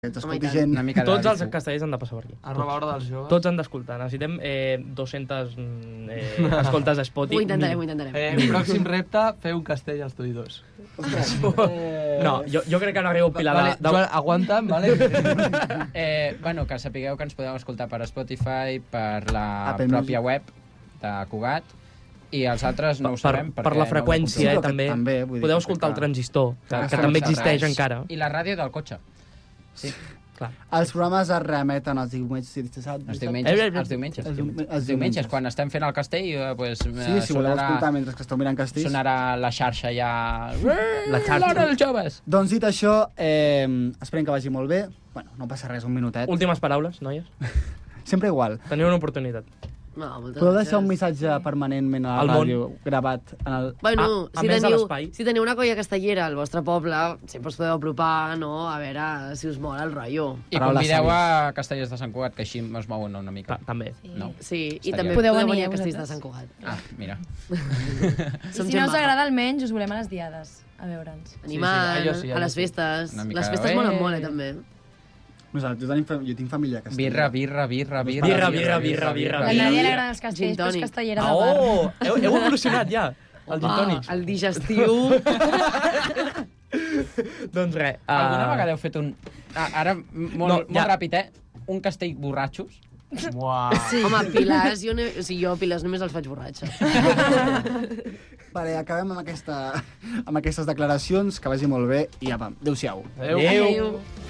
ens escolti gent. Tots els castellers han de passar per aquí. A nova hora dels joves. Tots han d'escoltar. Necessitem 200 escoltes a Spotify. Ho intentarem. Pròxim repte, fer un castell als Tuïdors. No, jo crec que no arribo a pilar vale, Joan, aguanta'm, vale? Bueno, que sapigueu que ens podeu escoltar per Spotify, per la Apple pròpia web de Cugat, i els altres no ho sabem. Per la freqüència, també. Podeu escoltar el transistor, que també existeix encara. I la ràdio del cotxe. Sí, clar. Els programes es remeten els diumenges i els diumenges, quan estem fent el castell, pues, sí, si voleu escoltar mentre que esteu mirant castell, sonarà la xarxa ja... La xarxa. L'hora dels joves. Doncs dit això, esperem que vagi molt bé. Bueno, no passa res, un minutet. Últimes paraules, noies? Sempre igual. Teniu una oportunitat. No, podeu deixar un missatge permanentment a la ràdio gravat en el... Bueno, si teniu una colla castellera al vostre poble, sempre us podeu apropar, no? A veure si us mola el rotllo. I convideu a Castellers de Sant Cugat, que així es mouen una mica. També. Sí, i també podeu venir a Castells de Sant Cugat. Ah, mira. Si no us agrada almenys, us volem a les diades, a veure'ns. Animant, a les festes. Les festes molen molt, també. Jo tinc família a Castellera. Birra. A Nàdia li agraden els castells, però és castellera de bar. Oh, heu evolucionat ja. El gin tònic. El digestiu. Doncs res. Alguna vegada heu fet un... Ara, molt ràpid, un castell borratxos? Sí. Home, pilars, jo pilars només els faig borratxa. Vale, acabem amb aquestes declaracions, que vagi molt bé i apa, adéu-siau. Adéu.